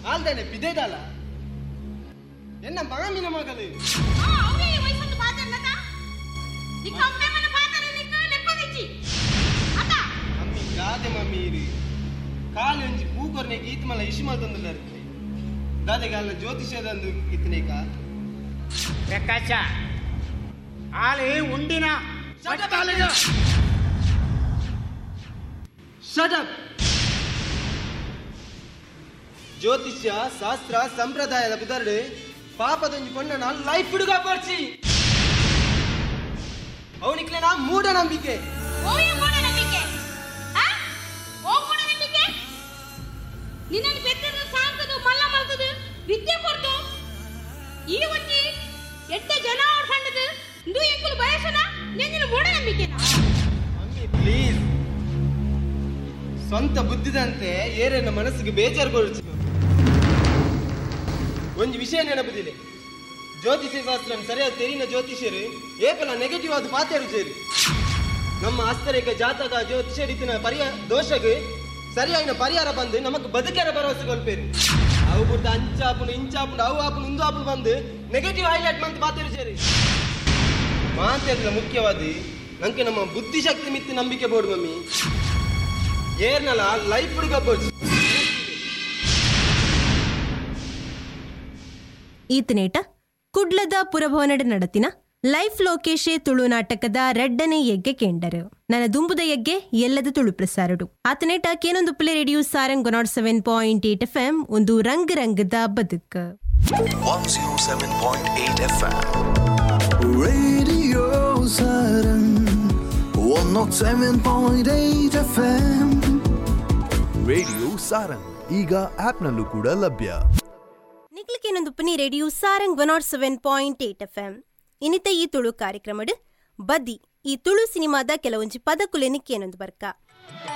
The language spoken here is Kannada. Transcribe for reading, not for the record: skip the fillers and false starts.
ಆಲ್ದೇನೆ ಬಿದ್ದೇದಲ್ಲ ಎನ್ನ ಮಾಮಿನ ಮಗಳು ಮಮ್ಮಿ ಗಾದೆ ಮಮ್ಮಿ ಇರಿ ಕಾಲು ಒಂಜಿ ಪೂಕೊರ್ನೆ ಗೀತ್ ಮಲ್ಲ ಇಶಿಮಲ್ ತಂದಿಲ್ಲ ದಾದೆಗಾಲ ಜ್ಯೋತಿಷ್ಯದಂದು ಕಿತ್ತನೇಕ ಪ್ರಕಾಶ ಆಳೆ ಉಂಡಿನ ಜ್ಯೋತಿಷ್ಯ ಶಾಸ್ತ್ರ ಸಂಪ್ರದಾಯದ ಬುಧರ್ಡೆ ಪಾಪದೊಂಜಿ ಪೊಣ್ಣನ ಲೈಫ್ ಹುಡುಗ ಪರ್ಚಿ ಅವನಿಕ್ಲೆನ ಮೂಢನಂಬಿಕೆ ನಿನ್ನನ್ನು ಬೆತ್ತದ ಸಾಂಕದು ಮಲ್ಲ ಮಲ್ತದು ವಿದ್ಯೆ ಕೊಡ್ತು ಈ ಒಂಜಿ ಎಡ್ಡ ಜನ ಕಂಡದು ಇಂದು ಎಂಕುಲು ಬಯಸನ ನೆಂಜಿನ ಮೂಢನಂಬಿಕೆನ ಮಮ್ಮಿ ಪ್ಲೀಸ್ ಸ್ವಂತ ಬುದ್ಧಿದಂತೆ ಏರನ್ನ ಮನಸ್ಸಿಗೆ ಬೇಜಾರು ಕೊಡ್ಸಿ ಒಂದು ವಿಷಯ ನೆನಪುದಿಲ್ಲ ಜ್ಯೋತಿಷ್ಯ ಶಾಸ್ತ್ರ ಸರಿಯಾದ ತೆರಿನ ಜ್ಯೋತಿಷ್ಯರು ಏಪಲ ನೆಗೆಟಿವ್ ಆದ ಪಾತ್ಯರು ಸೇರಿ ನಮ್ಮ ಹಸ್ತರೇಖ ಜಾತಕ ಜ್ಯೋತಿಷ್ಯ ರೀತಿನ ದೋಷಗೆ ಸರಿಯಾಗಿನ ಪರಿಹಾರ ಬಂದು ನಮಗೆ ಬದುಕರ ಭರವಸೆ ಕೊಲ್ಪೇರು ಅವು ಬಿಟ್ಟು ಅಂಚಾಪುಂಡು ಇಂಚಾಪುಂಡು ಅವು ಆಪುಂಡು ಇಂದು ಆಪುಂಡು ಬಂದು ನೆಗೆಟಿವ್ ಹೈಲೈಟ್ ಮಂತ್ ಪಾತ್ಯರು ಸೇರಿ ಮಾತೆಲ್ಲ ಮುಖ್ಯವಾದಿ ನಂಗೆ ನಮ್ಮ ಬುದ್ಧಿಶಕ್ತಿ ಮಿತ್ತು ನಂಬಿಕೆ ಬೋಡು ಮಮ್ಮಿ ಏರ್ನಲ್ಲ ಲೈಫ್ ಹುಡುಗಬಹುದು ಈತನೇಟ ಕುಡ್ಲದ ಪುರಭವನಡ ನಡತಿನ ಲೈಫ್ ಲೋಕೇಶೆ ತುಳು ನಾಟಕದ ರಡ್ಡನೆ ಯಗ್ಗೆ ಕೇಂಡರು ನನ್ನ ದುಂಬುದ ಯಗ್ಗೆ ಎಲ್ಲದ Tulu ಪ್ರಸಾರಡು ಆತನೇಟ ಕೇನೊಂದು play radio Sarang 107.8 FM ಒಂದು ರಂಗ್ ರಂಗದ ಬದುಕು 107.8 FM radio Sarang 107.8 FM radio Sarang ಈಗ ಆಪ್ನಲ್ಲೂ ಕೂಡ ಲಭ್ಯ. ನಿಕ್ಲಿಕೇನೊಂದು ಪನಿ ರೇಡಿಯೋ ಸಾರಂಗ್ 107.8 FM ಇನ್ನಿತ ಈ ತುಳು ಕಾರ್ಯಕ್ರಮಡ್ ಬದಿ ಈ ತುಳು ಸಿನಿಮಾದ ಕೆಲವೊಂಜಿ ಪದಕುಲೆನಿಕ್ಕೇನೊಂದು ಬರ್ಕ